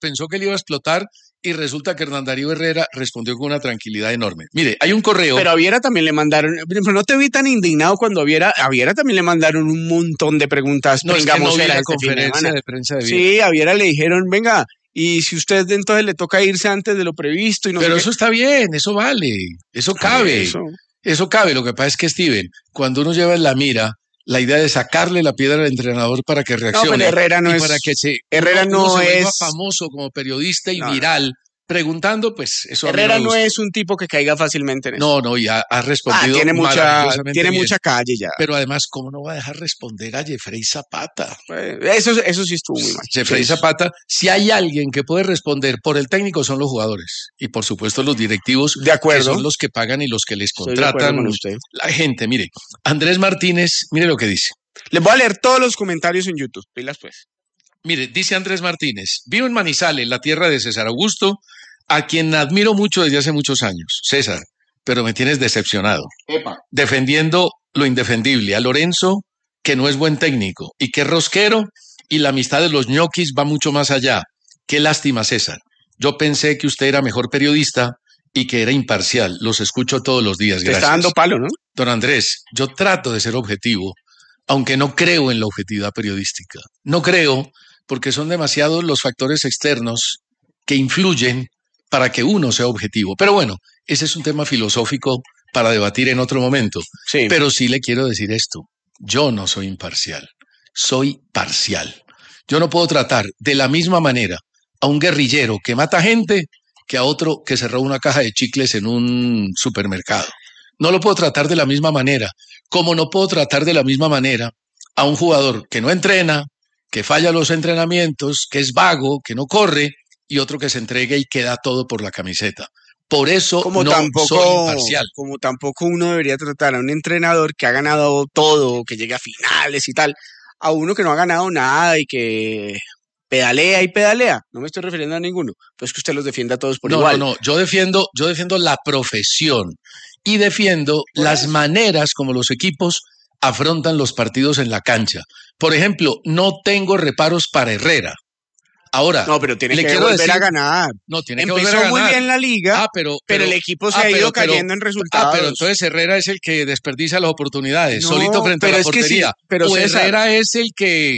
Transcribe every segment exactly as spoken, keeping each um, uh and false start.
pensó que le iba a explotar y resulta que Hernán Darío Herrera respondió con una tranquilidad enorme. Mire, hay un correo. Pero a Viera también le mandaron, por ejemplo, no te vi tan indignado cuando a Viera, a Viera también le mandaron un montón de preguntas. No, es que no vi la este conferencia de, de prensa de Viera. Sí, a Viera le dijeron, venga, y si usted entonces le toca irse antes de lo previsto. Y no Pero sé eso qué. está bien, eso vale, eso cabe, Eso. eso cabe. Lo que pasa es que, Steven, cuando uno lleva en la mira la idea de sacarle la piedra al entrenador para que reaccione, no, pero Herrera no y es, para que se, Herrera uno, no uno se es vuelva famoso como periodista y no, viral, preguntando, pues eso Herrera a mí no, no es un tipo que caiga fácilmente en eso. No, no, y ha, ha respondido ah, tiene mucha, tiene bien. mucha calle ya. Pero además, ¿cómo no va a dejar responder a Jeffrey Zapata? Pues, eso, eso sí estuvo muy mal. Jeffrey sí, Zapata, si hay alguien que puede responder por el técnico son los jugadores y por supuesto los directivos, de acuerdo, que son los que pagan y los que les Estoy contratan. con usted. La gente, mire, Andrés Martínez, mire lo que dice. Les voy a leer todos los comentarios en YouTube, pilas pues. Mire, dice Andrés Martínez, vivo en Manizales, la tierra de César Augusto, a quien admiro mucho desde hace muchos años. César, pero me tienes decepcionado. Epa. Defendiendo lo indefendible. A Lorenzo, que no es buen técnico y que es rosquero, y la amistad de los ñoquis va mucho más allá. Qué lástima, César. Yo pensé que usted era mejor periodista y que era imparcial. Los escucho todos los días. Gracias. Te está dando palo, ¿no? Don Andrés, yo trato de ser objetivo, aunque no creo en la objetividad periodística. No creo porque son demasiados los factores externos que influyen para que uno sea objetivo. Pero bueno, ese es un tema filosófico para debatir en otro momento. Sí. Pero sí le quiero decir esto. Yo no soy imparcial, soy parcial. Yo no puedo tratar de la misma manera a un guerrillero que mata gente que a otro que se roba una caja de chicles en un supermercado. No lo puedo tratar de la misma manera, como no puedo tratar de la misma manera a un jugador que no entrena, que falla los entrenamientos, que es vago, que no corre, y otro que se entrega y que da todo por la camiseta. Por eso como no tampoco, soy imparcial. Como tampoco uno debería tratar a un entrenador que ha ganado todo, que llega a finales y tal, a uno que no ha ganado nada y que pedalea y pedalea. No me estoy refiriendo a ninguno, pues que usted los defienda a todos por no, igual. No, no, yo defiendo, yo defiendo la profesión y defiendo ¿Por las eso? maneras como los equipos afrontan los partidos en la cancha. Por ejemplo, no tengo reparos para Herrera. Ahora, no, pero tiene le que quiero volver decir, a ganar. No, tiene Empezó que volver a ganar. muy bien la liga, ah, pero, pero, pero el equipo se ah, ha ido pero, cayendo pero, en resultados. Ah, pero entonces Herrera es el que desperdicia las oportunidades, no, solito frente a la es portería. Que sí, pero o César, Herrera es el que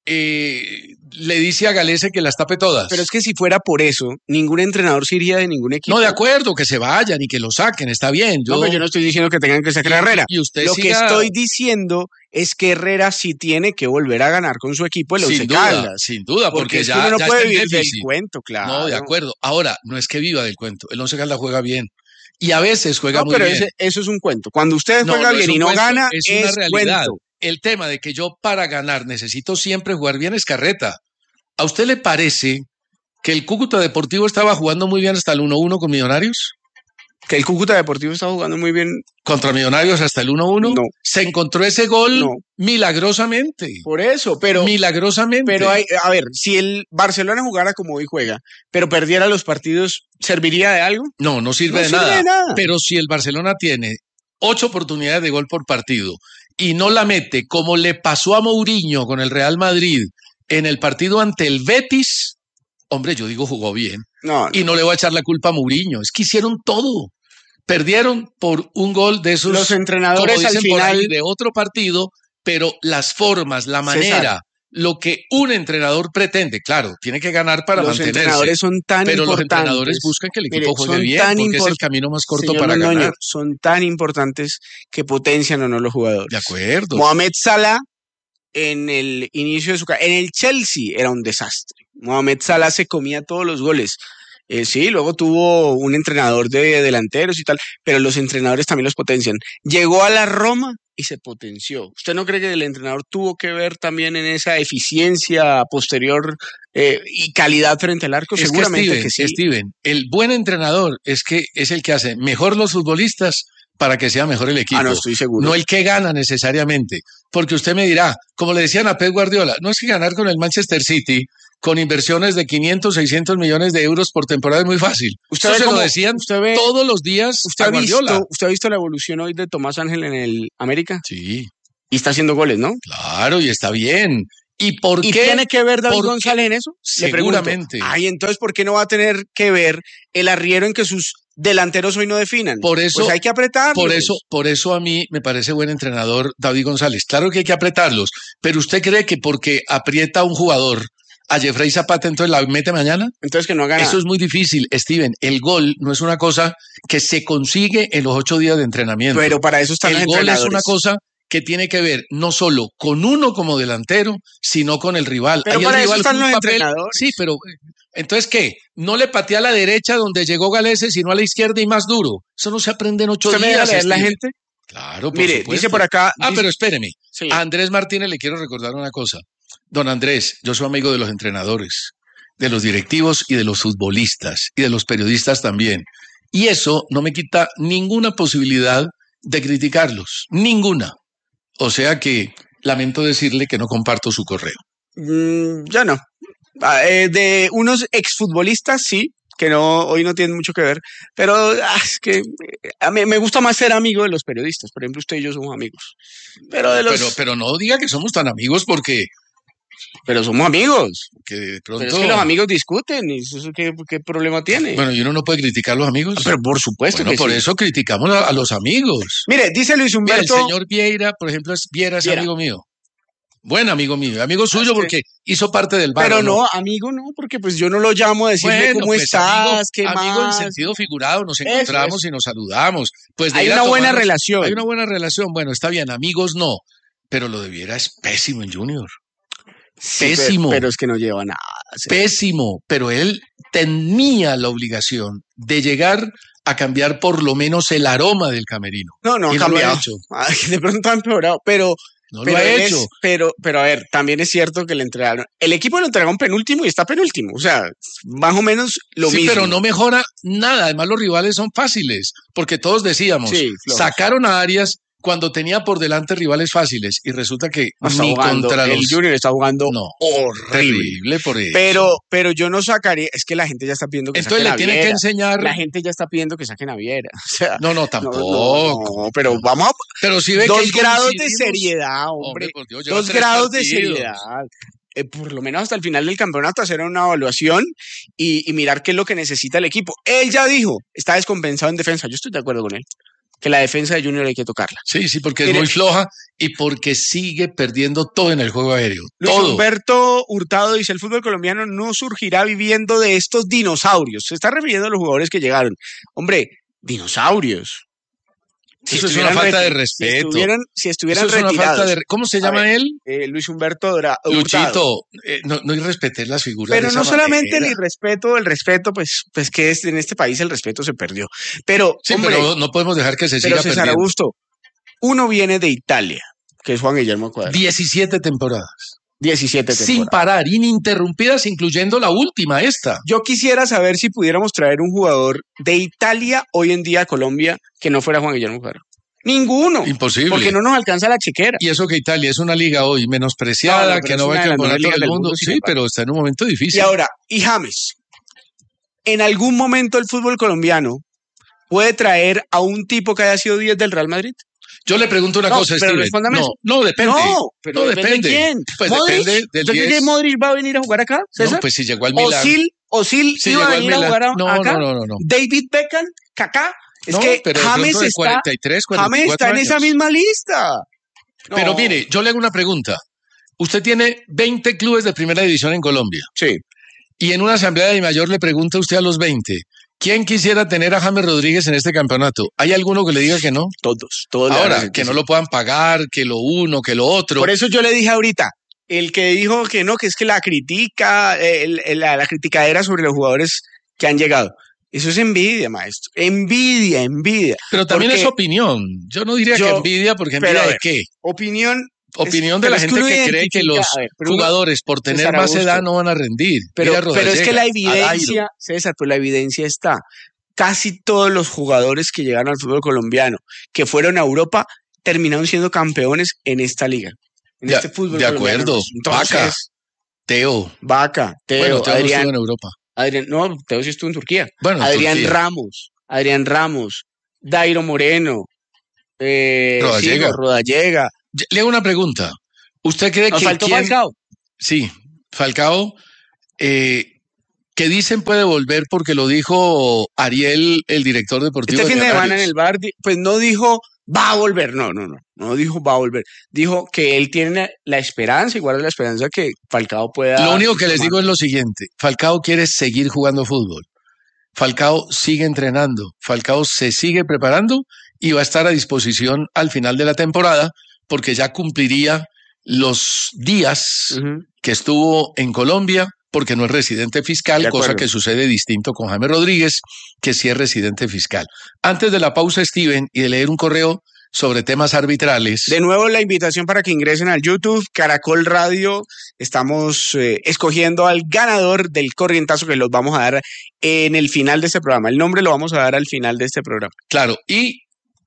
eh, le dice a Galese que las tape todas. Pero es que si fuera por eso, ningún entrenador se iría de ningún equipo. No, de acuerdo, que se vayan y que lo saquen, está bien. Yo... No, pero yo no estoy diciendo que tengan que sacar a Herrera. Y usted Lo siga... que estoy diciendo es que Herrera sí tiene que volver a ganar con su equipo el Once Caldas. Sin duda, porque, porque es ya, que uno no ya puede está vivir del déficit. cuento, claro. No, de acuerdo. Ahora, no es que viva del cuento. El Once Caldas juega bien. Y a veces juega no, muy pero bien. Ese, eso es un cuento. Cuando usted no, juega no bien y no cuento, gana, es, es una realidad. Cuento. El tema de que yo para ganar necesito siempre jugar bien es carreta. ¿A usted le parece que el Cúcuta Deportivo estaba jugando muy bien hasta el uno uno con Millonarios? ¿Que el Cúcuta Deportivo estaba jugando muy bien? ¿Contra Millonarios hasta el uno uno? No. ¿Se encontró ese gol? No. Milagrosamente. Por eso, pero... Milagrosamente. Pero hay, a ver, si el Barcelona jugara como hoy juega, pero perdiera los partidos, ¿serviría de algo? No, no sirve, no de, sirve nada. de nada. Pero si el Barcelona tiene ocho oportunidades de gol por partido y no la mete, como le pasó a Mourinho con el Real Madrid en el partido ante el Betis, hombre, yo digo jugó bien. No, no. Y no le voy a echar la culpa a Mourinho, es que hicieron todo. Perdieron por un gol de esos, los entrenadores como dicen al final por ahí, de otro partido, pero las formas, la manera, César, lo que un entrenador pretende, claro, tiene que ganar para los mantenerse. Los entrenadores son tan pero importantes. los entrenadores buscan que el equipo Mire, juegue bien, porque es el camino más corto Señor para Londoño, ganar. Son tan importantes que potencian o no los jugadores. De acuerdo. Mohamed Salah, en el inicio de su carrera, en el Chelsea era un desastre. Mohamed Salah se comía todos los goles. Eh, sí, luego tuvo un entrenador de delanteros y tal, pero los entrenadores también los potencian. Llegó a la Roma y se potenció. ¿Usted no cree que el entrenador tuvo que ver también en esa eficiencia posterior eh, y calidad frente al arco? Es Seguramente que, Steven, que sí. Steven, el buen entrenador es que es el que hace mejor los futbolistas para que sea mejor el equipo. Ah, no estoy seguro. No el que gana necesariamente. Porque usted me dirá, como le decían a Pep Guardiola, no es que ganar con el Manchester City con inversiones de quinientos, seiscientos millones de euros por temporada es muy fácil. Usted Eso se cómo, lo decían usted ve, todos los días usted a ha Guardiola. Visto, ¿Usted ha visto la evolución hoy de Tomás Ángel en el América? Sí. Y está haciendo goles, ¿no? Claro, y está bien. ¿Y por ¿Y qué? tiene que ver David ¿Por qué? González en eso? Le pregunto. Seguramente. Ay, entonces, ¿por qué no va a tener que ver el arriero en que sus delanteros hoy no definan? Por eso, pues hay que apretarlos. Por eso, por eso a mí me parece buen entrenador David González. Claro que hay que apretarlos, pero ¿usted cree que porque aprieta a un jugador, a Jeffrey Zapata, entonces la mete mañana? Entonces que no haga nada. Eso es muy difícil, Steven. El gol no es una cosa que se consigue en los ocho días de entrenamiento. Pero para eso están el los gol entrenadores. es una cosa que tiene que ver no solo con uno como delantero, sino con el rival. Pero Ahí para el eso rival están juega los un papel. entrenadores. Sí, pero entonces ¿qué? No le patea a la derecha donde llegó Galese, sino a la izquierda y más duro. Eso no se aprende en ocho ¿Usted me deja días. leer la Steven. gente? Claro, por Mire, supuesto. dice por acá. Ah, dice, pero espéreme. sí. A Andrés Martínez le quiero recordar una cosa. Don Andrés, yo soy amigo de los entrenadores, de los directivos y de los futbolistas y de los periodistas también. Y eso no me quita ninguna posibilidad de criticarlos, ninguna. O sea que lamento decirle que no comparto su correo. Mm, ya no. Ah, eh, de unos exfutbolistas, sí, que no hoy no tienen mucho que ver, pero ah, es que eh, a mí me gusta más ser amigo de los periodistas. Por ejemplo, usted y yo somos amigos. Pero de los Pero, pero no diga que somos tan amigos porque, pero somos amigos. que de pronto... Pero es que los amigos discuten y eso qué, qué problema tiene. Bueno, ¿y uno no puede criticar a los amigos? Pero por supuesto Bueno, que por sí. eso criticamos a, a los amigos. Mire, dice Luis Mira, el Humberto. señor Vieira, por ejemplo, es Viera es Viera. amigo mío. Buen amigo mío, amigo suyo Es que- porque hizo parte del bar. Pero ¿o no, amigo no, porque pues yo no lo llamo a decirle Bueno, cómo pues, estás, amigo, qué amigo más. en sentido figurado, nos Eso, encontramos eso. y nos saludamos. Pues de Hay ir a una buena tomarnos- relación. Hay una buena relación, bueno, está bien, amigos no, pero lo de Viera es pésimo en Junior, Sí, pésimo. Pero, pero es que no lleva nada. sí. pésimo, pero él tenía la obligación de llegar a cambiar por lo menos el aroma del camerino. No, no Y ha no lo ha cambiado. hecho. Ay, de pronto ha empeorado, pero, No pero lo ha él hecho. es- pero, pero a ver, también es cierto que le entregaron. El equipo lo entregaron penúltimo y está penúltimo. O sea, más o menos lo sí, mismo. pero no mejora nada. Además, los rivales son fáciles, porque todos decíamos, Sí, flojos. sacaron a Arias cuando tenía por delante rivales fáciles y resulta que No está ni jugando. contra El los... Junior está jugando No, horrible. terrible por eso. Pero, pero yo no sacaría. Es que la gente ya está pidiendo que Entonces saquen le a tienen que Viera. enseñar... La gente ya está pidiendo que saquen a Viera. O sea, No, no, no, tampoco. no, no, pero vamos a Pero si ve dos que grados de coincidimos- seriedad, hombre. Hombre, por Dios, lleva Dos tres grados de partidos. seriedad. Eh, por lo menos hasta el final del campeonato hacer una evaluación y, y mirar qué es lo que necesita el equipo. Él ya dijo, está descompensado en defensa. Yo estoy de acuerdo con él. Que la defensa de Junior hay que tocarla. Sí, sí, porque Mire. es muy floja y porque sigue perdiendo todo en el juego aéreo. Luis todo. Humberto Hurtado dice, el fútbol colombiano no surgirá viviendo de estos dinosaurios. Se está refiriendo a los jugadores que llegaron. Hombre, dinosaurios. Si Eso es una estuvieran falta de reti- respeto. Si estuvieran, si estuvieran Eso es una retirados. falta de... ¿Cómo se A llama ver, él? eh, Luis Humberto Dora- Hurtado. Luchito, eh, no, no irrespetes las figuras Pero de no esa solamente manera. el irrespeto, el respeto, pues, pues que es, en este país el respeto se perdió. Pero, Sí, hombre, pero no podemos dejar que se pero siga César perdiendo. Augusto, uno viene de Italia, que es Juan Guillermo Cuadrado. diecisiete temporadas. diecisiete Sin temporadas. parar, ininterrumpidas, incluyendo la última, esta. Yo quisiera saber si pudiéramos traer un jugador de Italia hoy en día a Colombia que no fuera Juan Guillermo Cuadrado. Ninguno. Imposible. Porque no nos alcanza la chequera. Y eso que Italia es una liga hoy menospreciada, No, no, pero que es no va una al de las mejores campeonato ligas del del mundo. mundo, sin Sí, embargo. pero está en un momento difícil. Y ahora, y James, en algún momento el fútbol colombiano puede traer a un tipo que haya sido diez del Real Madrid. Yo le pregunto una No, cosa, pero Steven. respóndame No, eso. no, depende. No, pero no, depende. depende. ¿De quién? Pues ¿Modric? depende del ¿Usted cree diez. que Modric va a venir a jugar acá, César? No, pues si llegó al Milan. Osil, Osil Si iba llegó a al venir a Milan. jugar a- No, acá. no, no, no, no. David Beckham, Kaká. Es No, que pero de James pronto de está, cuarenta y tres, cuarenta y James cuatro está en esa años. misma lista. No. Pero mire, yo le hago una pregunta. Usted tiene veinte clubes de primera división en Colombia Sí. y en una asamblea de mayor le pregunta usted a los veinte, ¿quién quisiera tener a James Rodríguez en este campeonato? ¿Hay alguno que le diga que no? Todos, todos. le van a Ahora, decir que no sí. lo puedan pagar, que lo uno, que lo otro. Por eso yo le dije ahorita, el que dijo que no, que es que la critica, el- el- la, la criticadera sobre los jugadores que han llegado. Eso es envidia, maestro. Envidia, envidia. Pero también porque- es opinión. Yo no diría Yo- que envidia, porque pero envidia a de ver, qué. Opinión. Opinión es- de pero la es que gente uno que, cree que identifica- los a ver, pero uno- jugadores por tener César más Augusto. edad no van a rendir. Pero, Mira a pero es que Rodallega, la a Dairo. evidencia, César, pues la evidencia está. Casi todos los jugadores que llegaron al fútbol colombiano, que fueron a Europa, terminaron siendo campeones en esta liga. En De- este fútbol de colombiano. acuerdo. Entonces, Vaca. Teo. Vaca, Teo, Bueno, Teo no Adrián, estuvo en Europa. Adrián, no, Teo sí estuvo en Turquía. Bueno, en Adrián Turquía. Ramos, Adrián Ramos, Dairo Moreno, eh, Rodallega. Sigo, Rodallega. Le hago una pregunta. ¿Usted cree Nos que faltó quién- Falcao. Sí, Falcao, eh, que dicen puede volver porque lo dijo Ariel, el director deportivo. Este fin de semana en Millonarios. el bar, pues no dijo va a volver, no, no, no, no dijo va a volver. Dijo que él tiene la esperanza, y guarda la esperanza que Falcao pueda. Lo único que les tomar. digo es lo siguiente: Falcao quiere seguir jugando fútbol. Falcao sigue entrenando, Falcao se sigue preparando y va a estar a disposición al final de la temporada porque ya cumpliría los días uh-huh. que estuvo en Colombia, porque no es residente fiscal, cosa que sucede distinto con James Rodríguez, que sí es residente fiscal. Antes de la pausa, Steven, y de leer un correo sobre temas arbitrales. De nuevo la invitación para que ingresen al YouTube, Caracol Radio. Estamos eh, escogiendo al ganador del corrientazo que los vamos a dar en el final de este programa. El nombre lo vamos a dar al final de este programa. Claro, y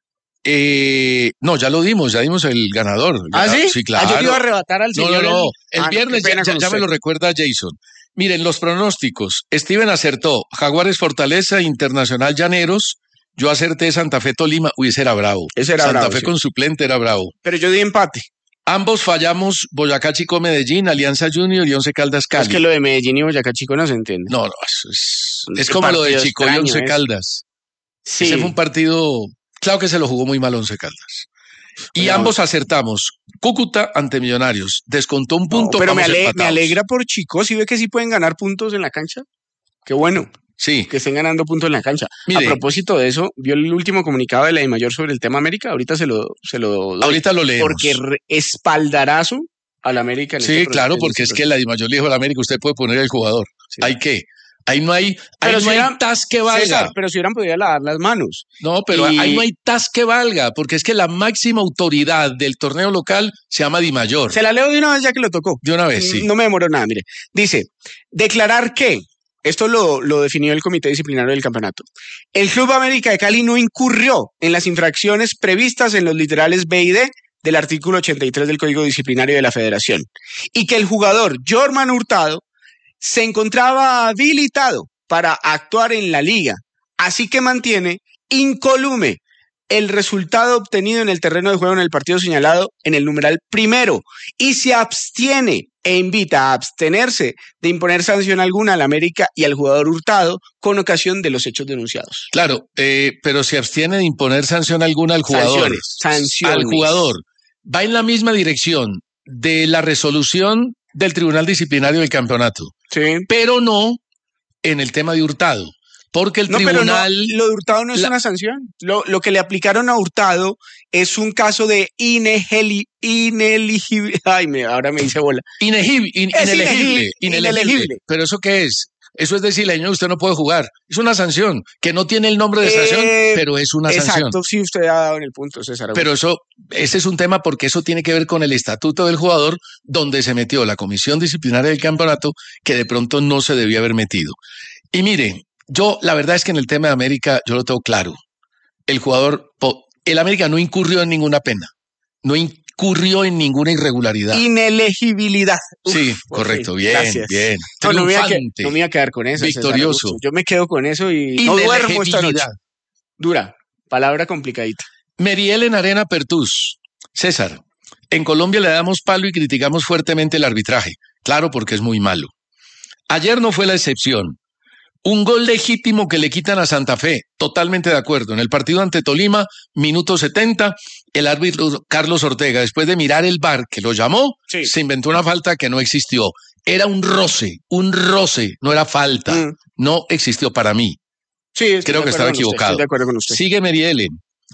eh, no, ya lo dimos, ya dimos el ganador. ¿Ah, sí? Sí, claro. Ah, yo te iba a arrebatar al señor. No, no, no. El ah, viernes ya, ya, ya me lo recuerda Jason. Miren, los pronósticos. Steven acertó Jaguares Fortaleza, Internacional Llaneros. Yo acerté Santa Fe Tolima. Uy, ese era bravo. Ese era Santa bravo, Fe sí. con suplente era bravo. Pero yo di empate. Ambos fallamos Boyacá Chico Medellín, Alianza Junior y Once Caldas Cali. Es que lo de Medellín y Boyacá Chico no se entiende. No, no, es, es como lo de Chico y Once Caldas. Sí. Ese fue un partido, claro que se lo jugó muy mal Once Caldas. Y no. ambos acertamos. Cúcuta ante Millonarios. Descontó un punto. No, pero me, ale me alegra por Chico. ¿Sí ve que sí pueden ganar puntos en la cancha? Qué bueno. Sí. Que estén ganando puntos en la cancha. Mire, a propósito de eso, ¿vio el último comunicado de la DIMAYOR sobre el tema América? Ahorita se lo, se lo doy. Ahorita lo leemos. Porque espaldarazo al América. En sí, este claro, porque es que la DIMAYOR le dijo al América, usted puede poner el jugador. Sí. ¿Hay qué? Ahí no hay, ahí no si hay eran, tas que valga. César, pero si hubieran podido lavar las manos. No, pero y... ahí no hay tas que valga, porque es que la máxima autoridad del torneo local se llama DIMAYOR. Se la leo de una vez ya que lo tocó. De una vez, sí. No me demoró nada, mire. Dice, declarar que, esto lo, lo definió el Comité Disciplinario del Campeonato, el Club América de Cali no incurrió en las infracciones previstas en los literales B y D del artículo ochenta y tres del Código Disciplinario de la Federación, y que el jugador Jorman Hurtado se encontraba habilitado para actuar en la liga, así que mantiene incólume el resultado obtenido en el terreno de juego en el partido señalado en el numeral primero y se abstiene e invita a abstenerse de imponer sanción alguna al América y al jugador Hurtado con ocasión de los hechos denunciados. Claro, eh, pero se abstiene de imponer sanción alguna al jugador. Sanciones, sanciones. Al jugador. Va en la misma dirección de la resolución del Tribunal Disciplinario del Campeonato, sí. pero no en el tema de Hurtado, porque el no, tribunal... Pero no, lo de Hurtado no es la... una sanción. Lo, lo que le aplicaron a Hurtado es un caso de ineligible... Ineligible... Ay, me, ahora me dice bola. Inegib, in, inelegible, inelegible, inelegible. inelegible. ¿Pero eso qué es? Eso es decirle, señor, usted no puede jugar. Es una sanción, que no tiene el nombre de sanción, eh, pero es una exacto, sanción. Exacto, sí, usted ha dado en el punto, César. Pero eso, ese es un tema porque eso tiene que ver con el estatuto del jugador, donde se metió la comisión disciplinaria del campeonato, que de pronto no se debía haber metido. Y mire, yo la verdad es que en el tema de América, yo lo tengo claro. El jugador, el América no incurrió en ninguna pena, no incurrió en ninguna irregularidad. Inelegibilidad. Uf, sí, correcto, bien, gracias. bien. No, no, me que, no me voy a quedar con eso. Victorioso. César, yo me quedo con eso y no duermo esta noche. Dura, palabra complicadita. Meriel Arena Pertús. César, en Colombia le damos palo y criticamos fuertemente el arbitraje. Claro, porque es muy malo. Ayer no fue la excepción. Un gol legítimo que le quitan a Santa Fe, totalmente de acuerdo. En el partido ante Tolima, minuto setenta, el árbitro Carlos Ortega, después de mirar el V A R que lo llamó, sí. se inventó una falta que no existió. Era un roce, un roce, no era falta. Mm. No existió para mí. Sí, creo que estaba equivocado. Estoy de acuerdo con usted. Sigue Meriele.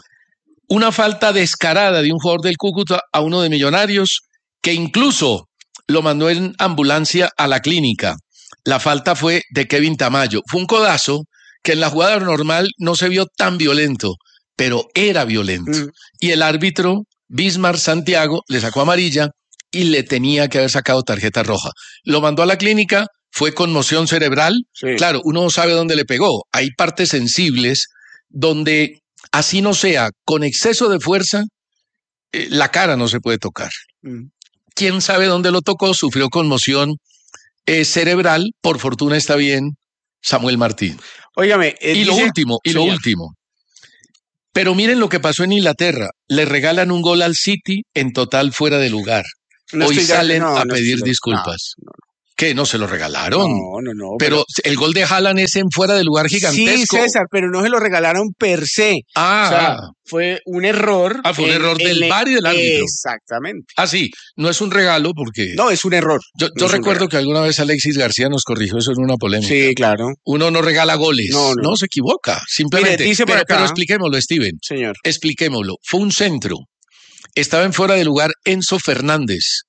Una falta descarada de un jugador del Cúcuta a uno de Millonarios, que incluso lo mandó en ambulancia a la clínica. La falta fue de Kevin Tamayo. Fue un codazo que en la jugada normal no se vio tan violento, pero era violento. Mm. Y el árbitro, Bismar Santiago, le sacó amarilla y le tenía que haber sacado tarjeta roja. Lo mandó a la clínica, fue conmoción cerebral. Sí. Claro, uno no sabe dónde le pegó. Hay partes sensibles donde, así no sea, con exceso de fuerza, eh, la cara no se puede tocar. Mm. ¿Quién sabe dónde lo tocó? Sufrió conmoción Eh, cerebral, por fortuna está bien Samuel Martín. Óigame, eh, y dice, lo último, y señor. lo último. Pero miren lo que pasó en Inglaterra. Le regalan un gol al City en total fuera de lugar. No hoy estoy de- salen no, a no pedir estoy de- disculpas. no, no. ¿Qué? ¿No se lo regalaron? No, no, no. Pero el gol de Haaland es en fuera de lugar Sí, gigantesco. César, pero no se lo regalaron per se. Ah, o sea, ah. fue un error. Ah, fue un en- error en del el- V A R y del árbitro. Exactamente. Ah, sí, no es un regalo porque... No, es un error. yo no yo es un recuerdo regalo. que alguna vez Alexis García nos corrigió eso en una polémica. Sí, claro. Uno no regala goles, No, no, no. se equivoca, simplemente. Mire, dice por pero, acá- pero expliquémoslo, Steven, Señor. expliquémoslo. Fue un centro, estaba en fuera de lugar Enzo Fernández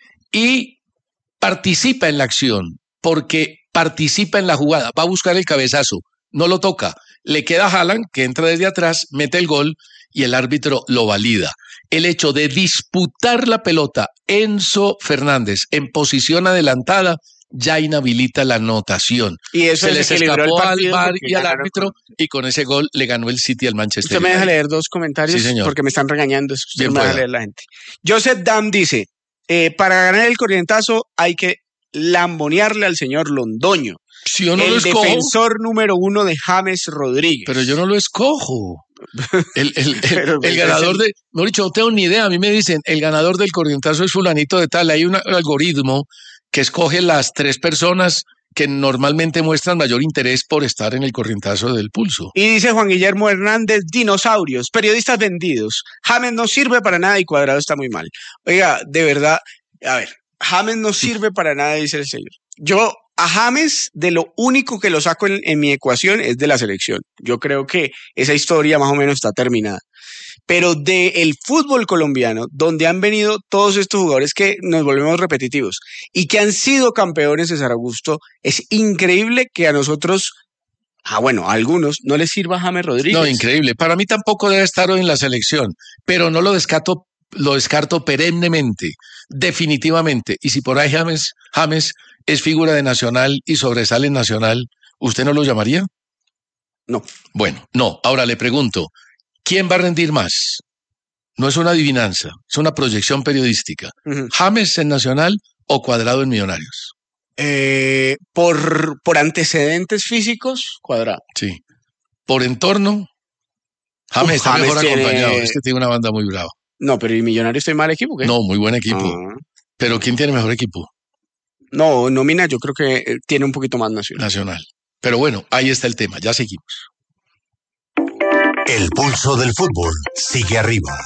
y participa en la acción porque participa en la jugada, va a buscar el cabezazo, no lo toca, le queda a Haaland que entra desde atrás, mete el gol y el árbitro lo valida. El hecho de disputar la pelota Enzo Fernández en posición adelantada ya inhabilita la anotación. Y eso Se les desequilibró el escapó al partido V A R porque y al ganaron. árbitro y con ese gol le ganó el City al Manchester Usted me deja United. leer dos comentarios Sí, señor. porque me están regañando. Usted Bien no me deja pueda. leer la gente. Joseph Dam dice, eh, para ganar el corrientazo hay que lambonearle al señor Londoño, Si yo no lo el escojo, defensor número uno de James Rodríguez. pero yo no lo escojo. El, el, el, Pero, el pues, ganador es de, no dicho, no tengo ni idea. A mí me dicen, el ganador del corrientazo es fulanito de tal. Hay un algoritmo que escoge las tres personas que normalmente muestran mayor interés por estar en el corrientazo del pulso. Y dice Juan Guillermo Hernández, dinosaurios, periodistas vendidos. James no sirve para nada y Cuadrado está muy mal. Oiga, de verdad, a ver, James no sirve para nada, dice el señor. Yo a James de lo único que lo saco en, en mi ecuación es de la selección. Yo creo que esa historia más o menos está terminada. Pero del fútbol colombiano, donde han venido todos estos jugadores que nos volvemos repetitivos y que han sido campeones, César Augusto, es increíble que a nosotros, ah bueno, a algunos no les sirva James Rodríguez. No, increíble. Para mí tampoco debe estar hoy en la selección, pero no lo descarto, lo descarto perennemente, definitivamente. Y si por ahí James, James es figura de Nacional y sobresale en Nacional, ¿usted no lo llamaría? No. Bueno, no. Ahora le pregunto, ¿quién va a rendir más? No es una adivinanza, es una proyección periodística. Uh-huh. ¿James en Nacional o Cuadrado en Millonarios? Eh, por, por antecedentes físicos, Cuadrado. Sí. ¿Por entorno? James Uf, está James mejor tiene- acompañado, es que tiene una banda muy brava. No, pero ¿y Millonarios está en mal equipo? ¿Qué? No, muy buen equipo. Ah. Pero ¿quién tiene mejor equipo? No, nómina, yo creo que eh, tiene un poquito más nacional. Nacional. Pero bueno, ahí está el tema, ya seguimos. El pulso del fútbol sigue arriba.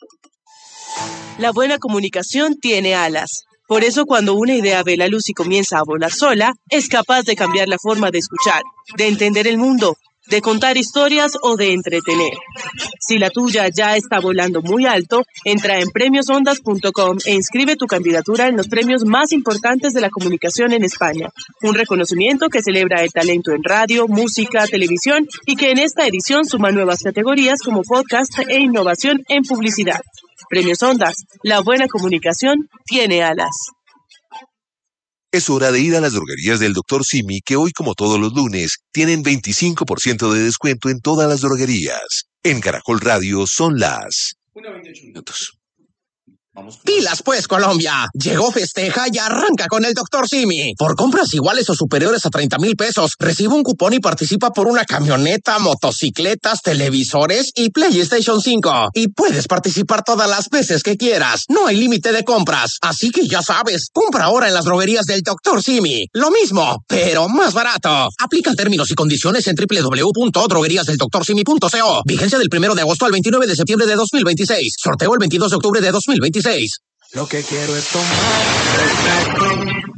La buena comunicación tiene alas. Por eso cuando una idea ve la luz y comienza a volar sola, es capaz de cambiar la forma de escuchar, de entender el mundo, de contar historias o de entretener. Si la tuya ya está volando muy alto, entra en premios ondas punto com e inscribe tu candidatura en los premios más importantes de la comunicación en España. Un reconocimiento que celebra el talento en radio, música, televisión y que en esta edición suma nuevas categorías como podcast e innovación en publicidad. Premios Ondas, la buena comunicación tiene alas. Es hora de ir a las droguerías del doctor Simi, que hoy, como todos los lunes, tienen veinticinco por ciento de descuento en todas las droguerías. En Caracol Radio son las Una veintiocho minutos. Pilas pues, Colombia. Llegó Festeja y arranca con el doctor Simi. Por compras iguales o superiores a treinta mil pesos, recibe un cupón y participa por una camioneta, motocicletas, televisores y PlayStation cinco. Y puedes participar todas las veces que quieras. No hay límite de compras. Así que ya sabes, compra ahora en las droguerías del doctor Simi. Lo mismo, pero más barato. Aplican términos y condiciones en doble u doble u doble u punto droguerías del doctor simi punto co. Vigencia del primero de agosto al veintinueve de septiembre de dos mil veintiséis. Sorteo el veintidós de octubre de dos mil veintiséis. Lo que quiero es tomar